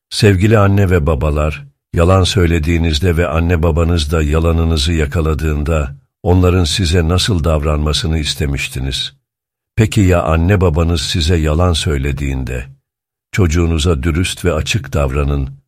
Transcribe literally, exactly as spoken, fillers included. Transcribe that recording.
Sevgili anne ve babalar, yalan söylediğinizde ve anne babanız da yalanınızı yakaladığında, onların size nasıl davranmasını istemiştiniz? Peki ya anne babanız size yalan söylediğinde? Çocuğunuza dürüst ve açık davranın